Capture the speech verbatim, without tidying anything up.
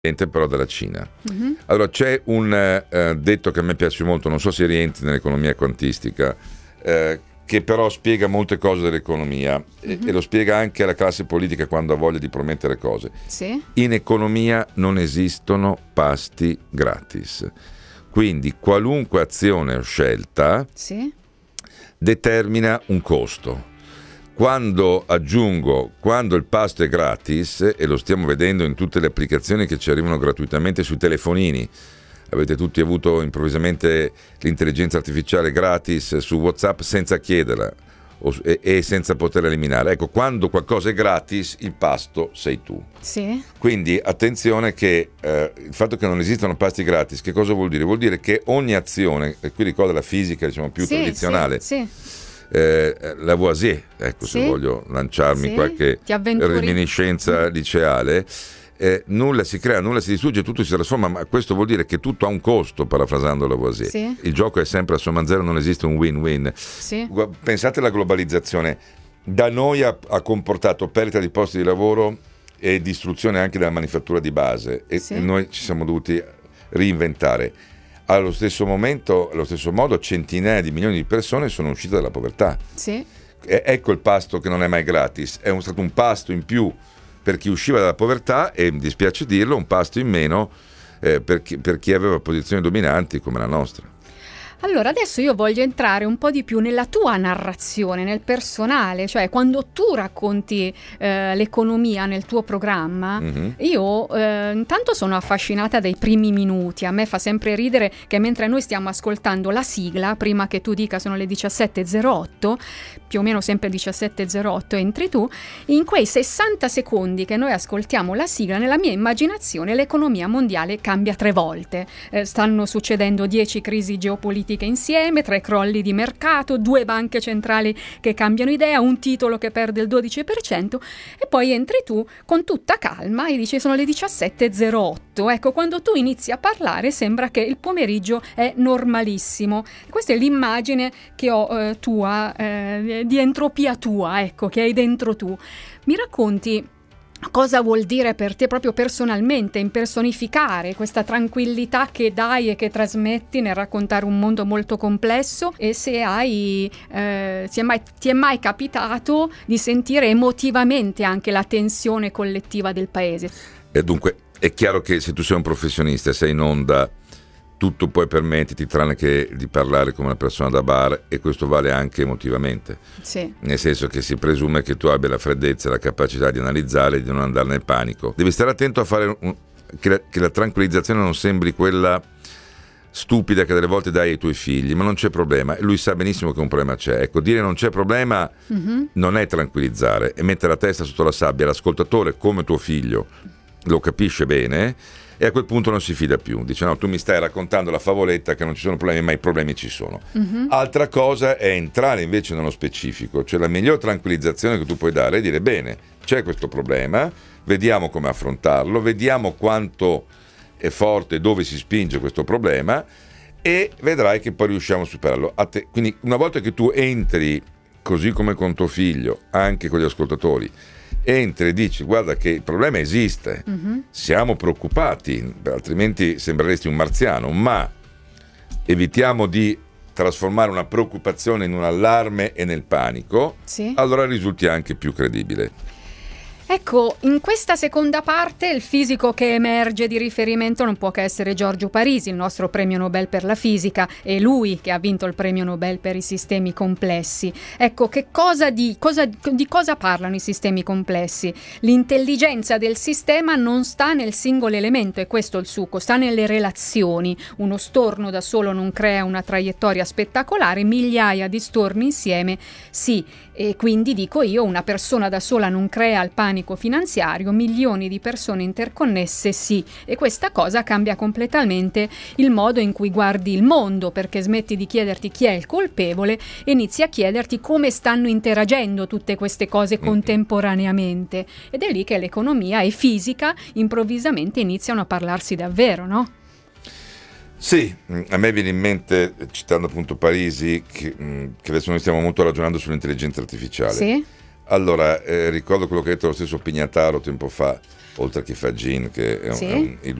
però dalla Cina. Mhm. Allora c'è un eh, detto che a me piace molto, non so se rientri nell'economia quantistica, eh, che però spiega molte cose dell'economia e, Mhm. e lo spiega anche alla classe politica quando ha voglia di promettere cose. Sì. In economia non esistono pasti gratis, quindi qualunque azione o scelta Sì. determina un costo. Quando aggiungo, quando il pasto è gratis, e lo stiamo vedendo in tutte le applicazioni che ci arrivano gratuitamente sui telefonini, avete tutti avuto improvvisamente l'intelligenza artificiale gratis su WhatsApp senza chiederla o- e, e senza poterla eliminare. Ecco, quando qualcosa è gratis, il pasto sei tu. Sì. Quindi attenzione che eh, il fatto che non esistano pasti gratis, che cosa vuol dire? Vuol dire che ogni azione, e qui ricorda la fisica diciamo più Sì, tradizionale, sì, sì. eh, Lavoisier, ecco, Sì. se voglio lanciarmi Sì. qualche Ti avventuri. reminiscenza liceale, eh, nulla si crea, nulla si distrugge, tutto si trasforma, ma questo vuol dire che tutto ha un costo, parafrasando Lavoisier. Sì. Il gioco è sempre a somma zero, non esiste un win-win. Sì. Gu- Pensate alla globalizzazione, da noi ha, ha comportato perdita di posti di lavoro e distruzione anche della manifattura di base e, Sì. e noi ci siamo dovuti reinventare. Allo stesso momento, allo stesso modo, centinaia di milioni di persone sono uscite dalla povertà. Sì. E- ecco il pasto che non è mai gratis, è un- stato un pasto in più per chi usciva dalla povertà e, mi dispiace dirlo, un pasto in meno eh, per, chi, per chi aveva posizioni dominanti come la nostra. Allora, adesso io voglio entrare un po' di più nella tua narrazione, nel personale, cioè quando tu racconti eh, l'economia nel tuo programma, Mhm. io eh, intanto sono affascinata dai primi minuti, a me fa sempre ridere che mentre noi stiamo ascoltando la sigla, prima che tu dica sono le diciassette e zero otto, più o meno sempre diciassette e zero otto entri tu, in quei sessanta secondi che noi ascoltiamo la sigla, nella mia immaginazione l'economia mondiale cambia tre volte, eh, stanno succedendo dieci crisi geopolitiche insieme, tre crolli di mercato, due banche centrali che cambiano idea, un titolo che perde il dodici per cento e poi entri tu con tutta calma e dici sono le diciassette e zero otto. Ecco, quando tu inizi a parlare sembra che il pomeriggio è normalissimo. Questa è l'immagine che ho eh, tua, eh, di entropia tua, ecco, che hai dentro tu. Mi racconti cosa vuol dire per te proprio personalmente impersonificare questa tranquillità che dai e che trasmetti nel raccontare un mondo molto complesso e se hai eh, ti, è mai, ti è mai capitato di sentire emotivamente anche la tensione collettiva del paese? E dunque è chiaro che se tu sei un professionista e sei in onda, tutto puoi permetterti tranne che di parlare come una persona da bar, e questo vale anche emotivamente, Sì. nel senso che si presume che tu abbia la freddezza e la capacità di analizzare e di non andare nel panico. Devi stare attento a fare un, che, la, che la tranquillizzazione non sembri quella stupida che delle volte dai ai tuoi figli, ma non c'è problema, lui sa benissimo che un problema c'è. Ecco, dire non c'è problema Mhm. non è tranquillizzare, è mettere la testa sotto la sabbia. L'ascoltatore, come tuo figlio, lo capisce bene e a quel punto non si fida più, dice no, tu mi stai raccontando la favoletta che non ci sono problemi, ma i problemi ci sono. Mhm. Altra cosa è entrare invece nello specifico, cioè la miglior tranquillizzazione che tu puoi dare è dire bene, c'è questo problema, vediamo come affrontarlo, vediamo quanto è forte, dove si spinge questo problema e vedrai che poi riusciamo a superarlo. A te- quindi una volta che tu entri, così come con tuo figlio, anche con gli ascoltatori, entri e dici guarda che il problema esiste, Mhm. siamo preoccupati, altrimenti sembreresti un marziano, ma evitiamo di trasformare una preoccupazione in un allarme e nel panico, Sì. allora risulti anche più credibile. Ecco, in questa seconda parte il fisico che emerge di riferimento non può che essere Giorgio Parisi, il nostro premio Nobel per la fisica, e lui che ha vinto il premio Nobel per i sistemi complessi. Ecco, che cosa di, cosa, di cosa parlano i sistemi complessi? L'intelligenza del sistema non sta nel singolo elemento, è questo il succo, sta nelle relazioni. Uno storno da solo non crea una traiettoria spettacolare, migliaia di storni insieme sì. E quindi dico io, una persona da sola non crea il panico finanziario, milioni di persone interconnesse sì, e questa cosa cambia completamente il modo in cui guardi il mondo, perché smetti di chiederti chi è il colpevole e inizi a chiederti come stanno interagendo tutte queste cose contemporaneamente, ed è lì che l'economia e fisica improvvisamente iniziano a parlarsi davvero, no? Sì, a me viene in mente, citando appunto Parisi, che, che adesso noi stiamo molto ragionando sull'intelligenza artificiale. Sì? Allora, eh, ricordo quello che ha detto lo stesso Pignataro tempo fa. oltre che fa gin, che è un, Sì. è un